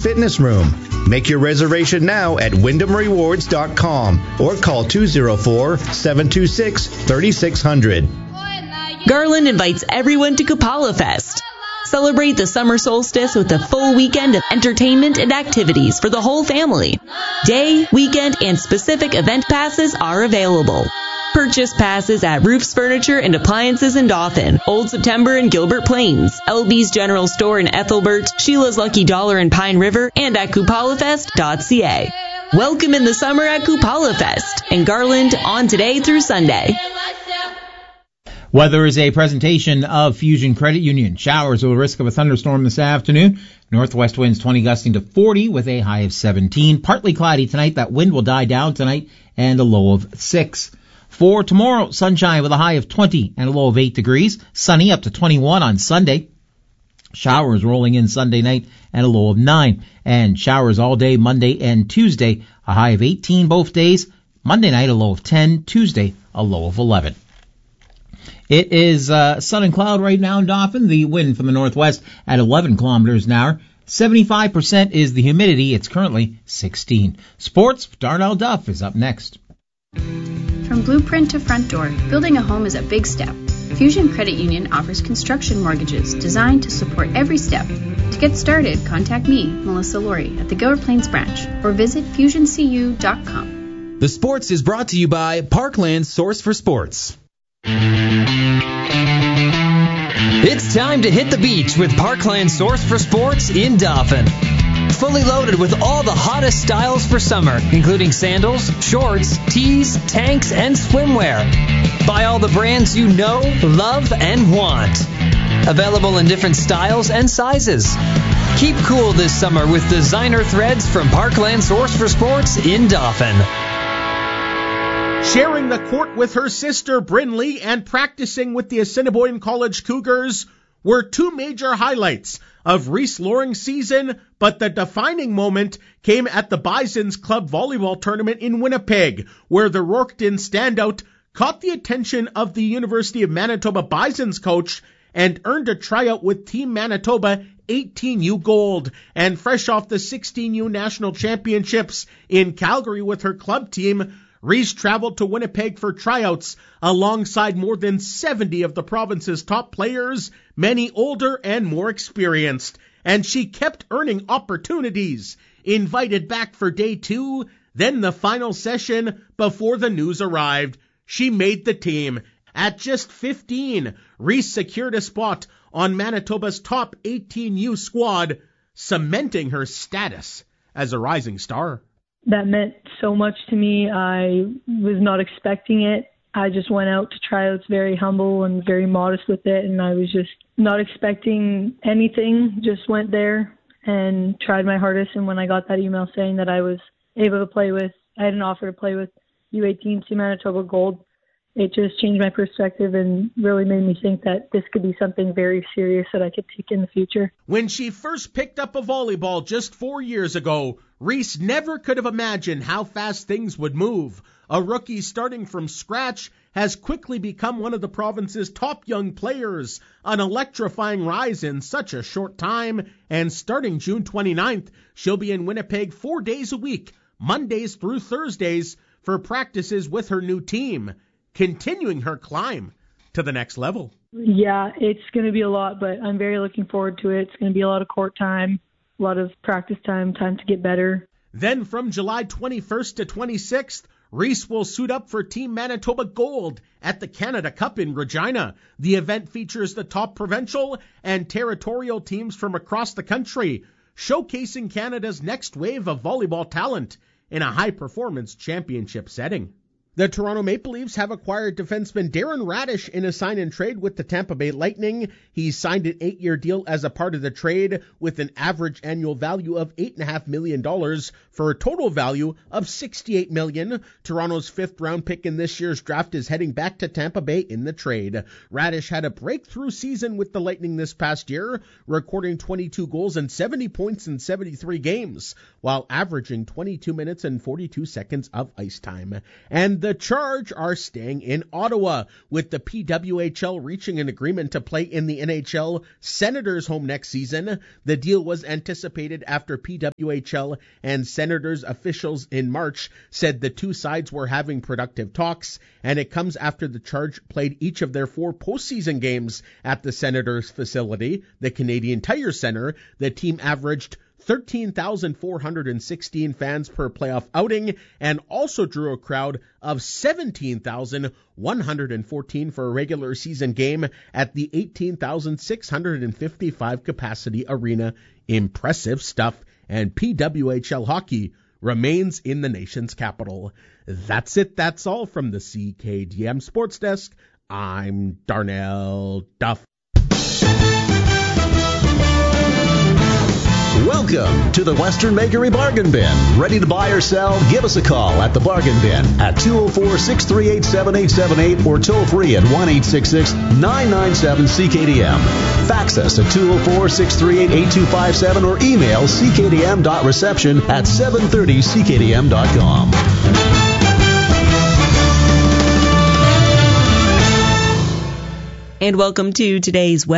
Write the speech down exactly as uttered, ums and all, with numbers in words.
Fitness Room. Make your reservation now at wyndham rewards dot com or call two oh four, seven two six, three six zero zero. Garland invites everyone to Kupala Fest. Celebrate the summer solstice with a full weekend of entertainment and activities for the whole family. Day, weekend, and specific event passes are available. Purchase passes at Roofs Furniture and Appliances in Dauphin, Old September in Gilbert Plains, L B's General Store in Ethelbert, Sheila's Lucky Dollar in Pine River, and at kupala fest dot c a. Welcome in the summer at Kupala Fest in Garland on today through Sunday. Weather is a presentation of Fusion Credit Union. Showers with a risk of a thunderstorm this afternoon. Northwest winds twenty gusting to forty with a high of seventeen. Partly cloudy tonight. That wind will die down tonight and a low of six. For tomorrow, sunshine with a high of twenty and a low of eight degrees. Sunny up to twenty-one on Sunday. Showers rolling in Sunday night and a low of nine. And showers all day Monday and Tuesday. A high of eighteen both days. Monday night a low of ten. Tuesday a low of eleven. It is uh, sun and cloud right now in Dauphin. The wind from the northwest at eleven kilometers an hour. seventy-five percent is the humidity. It's currently sixteen. Sports, Darnell Duff is up next. From blueprint to front door, building a home is a big step. Fusion Credit Union offers construction mortgages designed to support every step. To get started, contact me, Melissa Laurie, at the Gilbert Plains branch or visit fusion c u dot com. The Sports is brought to you by Parkland Source for Sports. It's time to hit the beach with Parkland Source for Sports in Dauphin. Fully loaded with all the hottest styles for summer, including sandals, shorts, tees, tanks, and swimwear. Buy all the brands you know, love, and want. Available in different styles and sizes. Keep cool this summer with designer threads from Parkland Source for Sports in Dauphin. Sharing the court with her sister Bryn Lee and practicing with the Assiniboine College Cougars were two major highlights of Reese Loring's season, but the defining moment came at the Bisons Club Volleyball Tournament in Winnipeg, where the Rorketon standout caught the attention of the University of Manitoba Bisons coach and earned a tryout with Team Manitoba eighteen U gold. And fresh off the sixteen U national championships in Calgary with her club team, Reese traveled to Winnipeg for tryouts alongside more than seventy of the province's top players, many older and more experienced. And she kept earning opportunities. Invited back for day two, then the final session before the news arrived. She made the team. At just fifteen, Reese secured a spot on Manitoba's top eighteen U squad, cementing her status as a rising star. That meant so much to me. I was not expecting it. I just went out to tryouts very humble and very modest with it, and I was just not expecting anything. Just went there and tried my hardest, and when I got that email saying that I was able to play with, I had an offer to play with U eighteen Team Manitoba Gold, it just changed my perspective and really made me think that this could be something very serious that I could take in the future. When she first picked up a volleyball just four years ago, Reese never could have imagined how fast things would move. A rookie starting from scratch has quickly become one of the province's top young players, an electrifying rise in such a short time, and starting June twenty-ninth, she'll be in Winnipeg four days a week, Mondays through Thursdays, for practices with her new team, continuing her climb to the next level. Yeah, it's going to be a lot, but I'm very looking forward to it. It's going to be a lot of court time, a lot of practice time, time to get better. Then from July twenty-first to twenty-sixth, Reese will suit up for Team Manitoba Gold at the Canada Cup in Regina. The event features the top provincial and territorial teams from across the country, showcasing Canada's next wave of volleyball talent in a high-performance championship setting. The Toronto Maple Leafs have acquired defenseman Darren Radish in a sign-and-trade with the Tampa Bay Lightning. He signed an eight-year deal as a part of the trade with an average annual value of eight point five million dollars for a total value of sixty-eight million dollars. Toronto's fifth-round pick in this year's draft is heading back to Tampa Bay in the trade. Radish had a breakthrough season with the Lightning this past year, recording twenty-two goals and seventy points in seventy-three games, while averaging twenty-two minutes and forty-two seconds of ice time. And the Charge are staying in Ottawa, with the P W H L reaching an agreement to play in the N H L Senators home next season. The deal was anticipated after P W H L and Senators officials in March said the two sides were having productive talks, and it comes after the Charge played each of their four postseason games at the Senators facility, the Canadian Tire Center. The team averaged thirteen thousand four hundred sixteen fans per playoff outing and also drew a crowd of seventeen thousand one hundred fourteen for a regular season game at the eighteen thousand six hundred fifty-five capacity arena. Impressive stuff, and P W H L hockey remains in the nation's capital. That's it. That's all from the C K D M Sports Desk. I'm Darnell Duff. Welcome to the Western Bakery Bargain Bin. Ready to buy or sell? Give us a call at the Bargain Bin at two oh four, six three eight, seven eight seven eight or toll free at one eight six six, nine nine seven, C K D M. Fax us at two oh four, six three eight, eight two five seven or email c k d m dot reception at seven thirty c k d m dot com. And welcome to today's web